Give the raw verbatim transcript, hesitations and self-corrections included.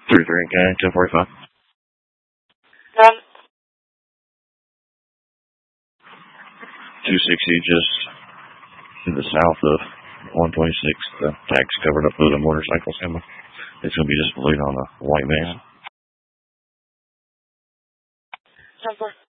three three, okay, ten forty-five. Um, two sixty, just to the south of one twenty-six. The tag's covered up with a motorcycle symbol. It's going to be just bleed on a white van. ten four.